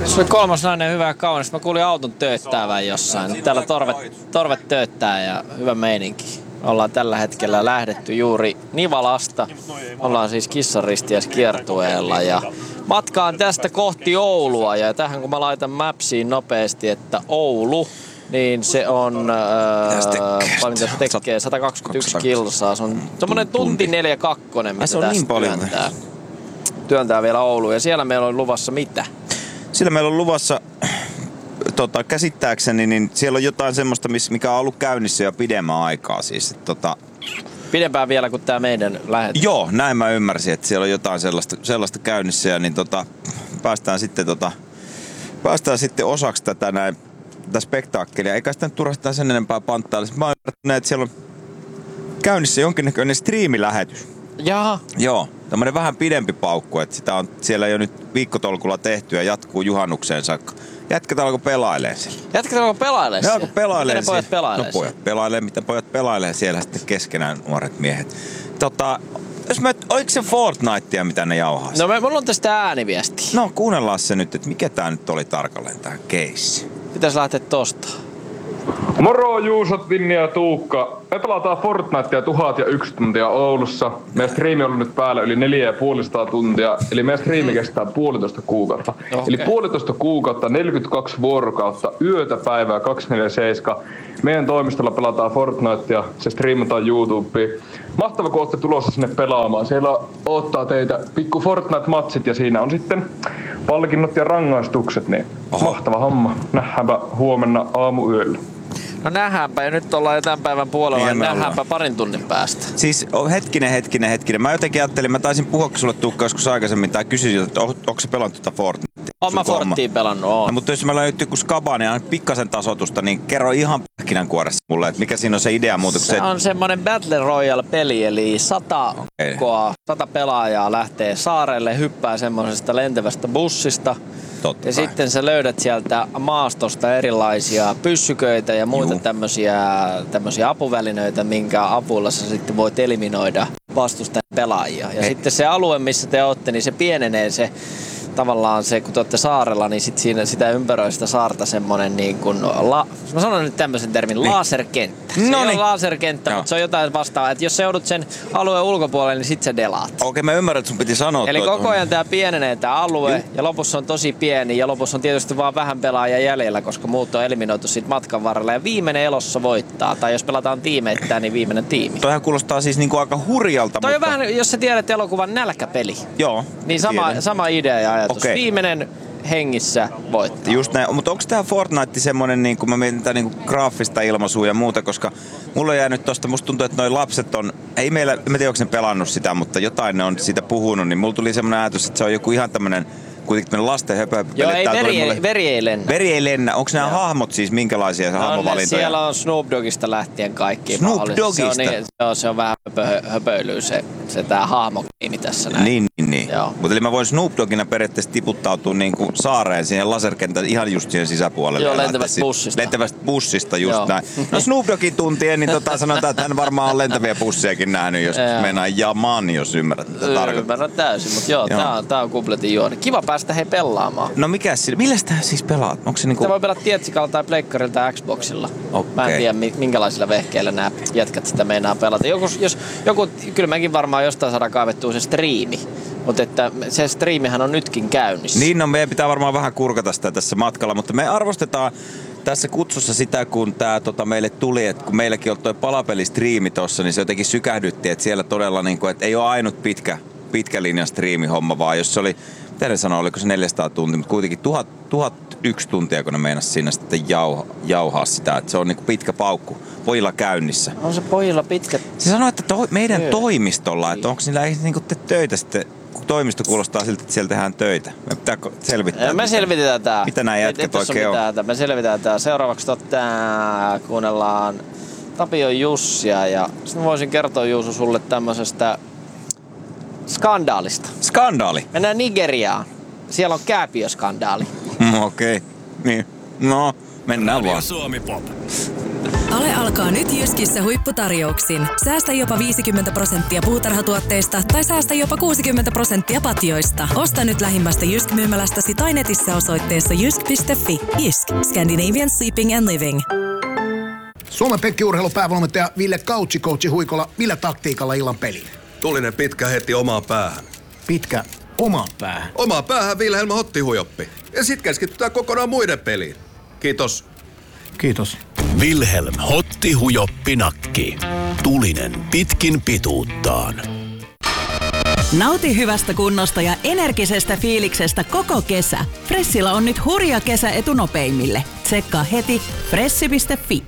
Se oli kolmas nainen hyvä ja kaunis. Mä kuulin auton tööttäävän jossain. Täällä torvet tööttää ja hyvä meininki. Ollaan tällä hetkellä lähdetty juuri Nivalasta. Ollaan siis kissanristiäiskiertueella ja matkaan tästä kohti Oulua. Ja tähän kun mä laitan Mapsiin nopeasti, että Oulu, niin se on, paljon se tekee, 121 kilsaa. Se on semmonen tunti 42, mitä se on niin paljon. Työntää vielä Ouluun. Ja siellä meillä on luvassa mitä? Siellä meillä on luvassa, käsittääkseni, niin siellä on jotain semmoista, mikä on ollut käynnissä jo pidemmän aikaa. Siis, Pidempään vielä kuin tää meidän lähetys. Joo, näin mä ymmärsin, että siellä on jotain sellaista käynnissä. Ja niin päästään sitten osaksi tätä spektaakkelia. Eikä sitä nyt turhastaan sen enempää panttailla. Mä oon ymmärtänyt, että siellä on käynnissä jonkinnäköinen striimilähetys. Jaha. Joo, tämmönen vähän pidempi paukku, että sitä on siellä jo nyt viikkotolkulla tehty ja jatkuu juhannukseen saakka. Jätkät alkoi pelailemaan siellä. Jätkät alkoi pelailemaan siellä? Ne alkoi pelailemaan siellä. Miten ne pojat pelailemaan? No pojat pelailee, mitä pojat pelailee siellä sitten keskenään nuoret miehet. Oliko se Fortnitea, mitä ne jauhaa? No mulla on tästä ääniviesti. No kuunnellaan se nyt, että mikä tää nyt oli tarkalleen tää keissi. Pitäis lähteä tosta. Moro Juusot, Vinni ja Tuukka. Me pelataan Fortnitea 1001 tuntia Oulussa. Meidän striimi on ollut nyt päällä yli 450 tuntia. Eli meidän striimi kestää 1,5 kuukautta. Okay. Eli 1,5 kuukautta, 42 vuorokautta, yötä päivää, 247. Meidän toimistolla pelataan Fortnitea. Se striimataan YouTubeen. Mahtava, kun olette tulossa sinne pelaamaan. Siellä odottaa teitä pikku Fortnite-matsit ja siinä on sitten palkinnot ja rangaistukset. Niin mahtava homma. Nähdäänpä huomenna aamuyöllä. No nähdäänpä, ja nyt ollaan jo tämän päivän puolella, niin nähdäänpä parin tunnin päästä. Siis hetkinen. Mä jotenkin ajattelin, mä taisin puhua sulle Tuukka joskus aikaisemmin, tai kysyisin, että onko se pelannut tuota Fortnitea? Oon mä Fortnitea pelannut, oon. No, mutta jos meillä on nyt joku skaba, niin pikkasen tasotusta, niin kerro ihan pähkinänkuoressa mulle, että mikä siinä on se idea muuta kuin se... Se on semmonen Battle Royale-peli, eli 100 pelaajaa lähtee saarelle, hyppää semmoisesta lentävästä bussista. Totta ja kai. sitten sä löydät sieltä maastosta erilaisia pyssyköitä ja muita tämmöisiä apuvälineitä, minkä avulla sä sitten voit eliminoida vastustajan pelaajia. Ja sitten se alue, missä te olette, niin se pienenee tavallaan se, kun te olette saarella, niin sit siinä sitä ympäröi sitä saarta semmonen niin kuin, mä sanon nyt tämmöisen termin, laserkenttä. Se ei ole laserkenttä, mutta se on jotain vastaavaa, että jos sä joudut sen alueen ulkopuolelle, niin sit sä delaat. Okei, mä ymmärrän, että sun piti sanoa. Eli koko ajan tää pienenee tää alue, ja lopussa on tosi pieni, ja lopussa on tietysti vaan vähän pelaajia jäljellä, koska muut on eliminoitu siitä matkan varrella, ja viimeinen elossa voittaa. Tai jos pelataan tiimeittäin, niin viimeinen tiimi. Toihan kuulostaa siis niinku aika hurjalta. Toi on vähän, jos sä tiedät elokuvan Nälkäpeli. Joo. Niin sama idea ja ajatus. Okay. Viimeinen hengissä voittaa. Just näin, mutta onko tää Fortnite semmonen, niin kun mä mietin tää niin graafista ilmaisua ja muuta, koska mulla on jäänyt tosta, musta tuntuu, että noi lapset on, ei meillä, en tiedä onko ne pelannut sitä, mutta jotain ne on siitä puhunut, niin mulla tuli semmonen ajatus, että se on joku ihan tämmönen, kuitenkin tämmönen lasten höpöpeli. Joo, veri ei lennä. Veri ei lennä. Onko nämä hahmot siis minkälaisia hahmovalintoja? Siellä on Snoop Doggista lähtien kaikki. Snoop Doggista? Se on vähän höpöilyä se tää hahmokiimi tässä näin. Niin. Mutta eli mä voin Snoop Doggina periaatteessa tiputtautua niinku saareen siihen laserkentään ihan just siihen sisäpuolelle. Joo, lentävästä bussista. Lentävästä bussista just näin. No Snoop Doggin tuntien, niin sanotaan, että hän varmaan on lentäviä bussiakin nähnyt, jos mennään jaman, jos ymmärrät tätä tarkoittaa. Ymmärrän täysin, mutta tää on kupletin juoni. Kiva päästä pelaamaan. No millä sitä siis pelaat? Onko se niinku... Sitä voi pelata tietsikalla tai pleikkarilla tai Xboxilla. Okay. Mä en tiedä minkälaisilla vehkeillä nämä jätkät sitä meinaa pelata. Kyllä mekin varmaan jostain saadaan kaivettua se striimi. Mutta että se striimihän on nytkin käynnissä. Niin, no meidän pitää varmaan vähän kurkata sitä tässä matkalla, mutta me arvostetaan tässä kutsussa sitä, kun tää meille tuli, että kun meilläkin on toi palapelistriimi tossa, niin se jotenkin sykähdytti, että siellä todella niinku, että ei ole ainut pitkä linjan striimihomma, vaan jos se oli, mitä ne sanoo, oliko se 400 tuntia, mutta kuitenkin 1001 tuntia, kun ne meinasi siinä sitten jauhaa sitä, että se on niinku pitkä paukku pojilla käynnissä. On se pojilla pitkä. Se sanoi, että meidän toimistolla, että onko niillä niinku te töitä sitten, kun toimisto kuulostaa siltä, että siellä tehdään töitä. Me pitää selvittää. Me selvitetään tää. Mitä nämä jätkät oikein on? Me selvitetään tää. Seuraavaksi kuunnellaan Tapion Jussia ja sitten voisin kertoa Juuso sulle tämmöisestä skandaalista. Skandaali? Mennään Nigeriaan. Siellä on kääpiöskandaali. Okei. Niin. No, mennään Radio vaan. Suomi Pop. Ale alkaa nyt Jyskissä huipputarjouksin. Säästä jopa 50% puutarhatuotteista tai säästä jopa 60% patjoista. Osta nyt lähimmästä Jysk-myymälästäsi tai netissä osoitteessa jysk.fi. Jysk, Scandinavian Sleeping and Living. Suomen Pekki-urheilun päävalmentaja Ville Kautsi coachi Huikolla. Millä taktiikalla illan peliin? Tulinen pitkä heti omaan päähän. Pitkä omaan päähän. Omaan päähän Vilhelm Hottihujoppi. Ja sit keskitytään kokonaan muiden peliin. Kiitos. Kiitos. Vilhelm Hottihujoppi nakki. Tulinen pitkin pituuttaan. Nauti hyvästä kunnosta ja energisestä fiiliksestä koko kesä. Fressillä on nyt hurja kesäetu nopeimille. Tsekkaa heti fressi.fi.